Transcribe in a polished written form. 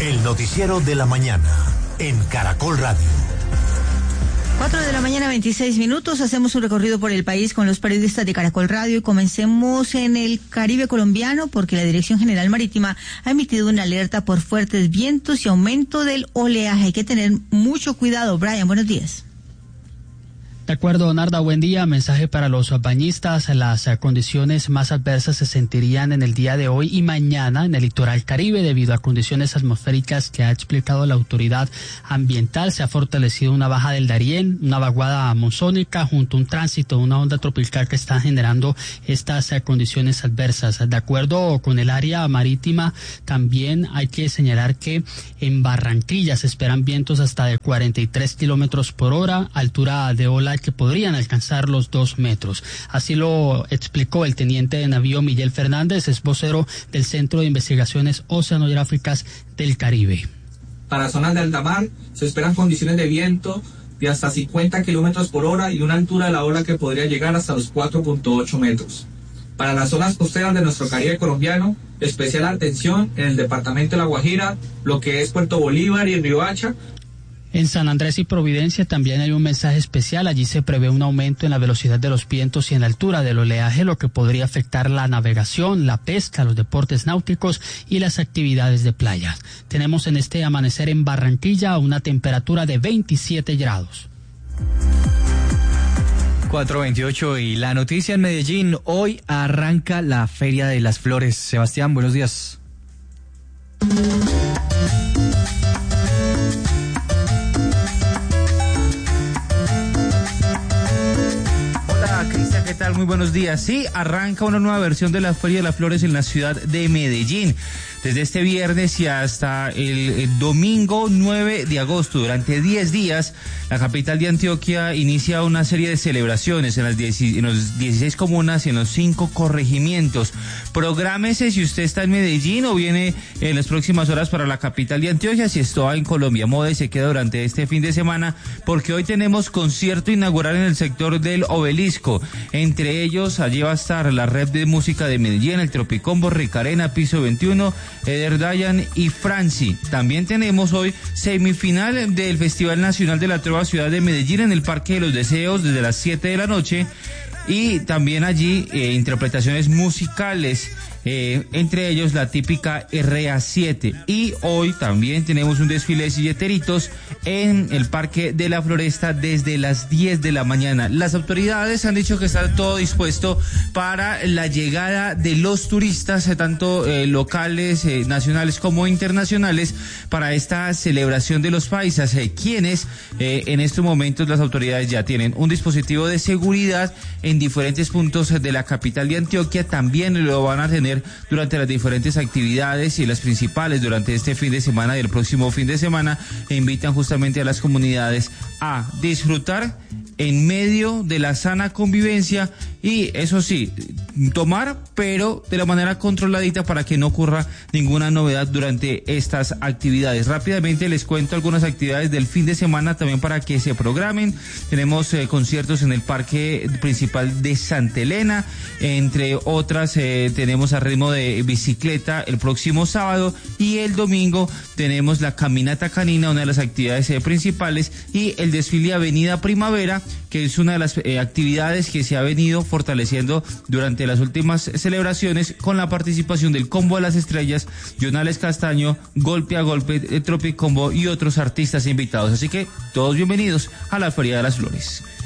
El noticiero de la mañana en Caracol Radio. 4:26 a.m. Hacemos un recorrido por el país con los periodistas de Caracol Radio y comencemos en el Caribe colombiano porque la Dirección General Marítima ha emitido una alerta por fuertes vientos y aumento del oleaje. Hay que tener mucho cuidado. Brian, buenos días. De acuerdo, Narda, buen día. Mensaje para los bañistas. Las condiciones más adversas se sentirían en el día de hoy y mañana en el litoral Caribe debido a condiciones atmosféricas que ha explicado la autoridad ambiental. Se ha fortalecido una baja del Darién, una vaguada monzónica junto a un tránsito de una onda tropical que está generando estas condiciones adversas. De acuerdo con el área marítima, también hay que señalar que en Barranquilla se esperan vientos hasta de 43 kilómetros por hora, altura de ola que podrían alcanzar los 2 metros. Así lo explicó el teniente de navío Miguel Fernández, es vocero del Centro de Investigaciones Oceanográficas del Caribe. Para zonas de alta mar se esperan condiciones de viento de hasta 50 kilómetros por hora y una altura de la ola que podría llegar hasta los 4.8 metros. Para las zonas costeras de nuestro Caribe colombiano, especial atención en el departamento de La Guajira, lo que es Puerto Bolívar y el Riohacha. En San Andrés y Providencia también hay un mensaje especial. Allí se prevé un aumento en la velocidad de los vientos y en la altura del oleaje, lo que podría afectar la navegación, la pesca, los deportes náuticos y las actividades de playa. Tenemos en este amanecer en Barranquilla una temperatura de 27 grados. 4:28 y la noticia en Medellín. Hoy arranca la Feria de las Flores. Sebastián, buenos días. Cristian, ¿qué tal? Muy buenos días. Sí, arranca una nueva versión de la Feria de las Flores en la ciudad de Medellín. Desde este viernes y hasta el domingo 9 de agosto, durante 10 días, la capital de Antioquia inicia una serie de celebraciones en los 16 comunas y en los 5 corregimientos. Prográmese si usted está en Medellín o viene en las próximas horas para la capital de Antioquia, si está en Colombia Moda y se queda durante este fin de semana, porque hoy tenemos concierto inaugural en el sector del Obelisco. Entre ellos, allí va a estar la Red de Música de Medellín, el Tropicombo, Ricarena, Piso 21, Eder Dayan y Franci. También tenemos hoy semifinal del Festival Nacional de la Trova Ciudad de Medellín en el Parque de los Deseos desde las 7 de la noche y también allí interpretaciones musicales. Entre ellos la típica RA7 y hoy también tenemos un desfile de silleteritos en el Parque de la Floresta desde las 10 de la mañana. Las autoridades han dicho que está todo dispuesto para la llegada de los turistas, tanto locales, nacionales como internacionales, para esta celebración de los paisas, quienes en estos momentos las autoridades ya tienen un dispositivo de seguridad en diferentes puntos de la capital de Antioquia. También lo van a tener durante las diferentes actividades y las principales durante este fin de semana y el próximo fin de semana, e invitan justamente a las comunidades a disfrutar en medio de la sana convivencia y, eso sí, tomar, pero de la manera controladita para que no ocurra ninguna novedad durante estas actividades. Rápidamente les cuento algunas actividades del fin de semana también para que se programen. Tenemos conciertos en el Parque Principal de Santa Elena, entre otras tenemos a ritmo de bicicleta el próximo sábado y el domingo tenemos la Caminata Canina, una de las actividades principales, y el desfile Avenida Primavera, que es una de las actividades que se ha venido fortaleciendo durante las últimas celebraciones con la participación del Combo de las Estrellas, Jonales Castaño, Golpe a Golpe, Tropicombo y otros artistas invitados. Así que todos bienvenidos a la Feria de las Flores.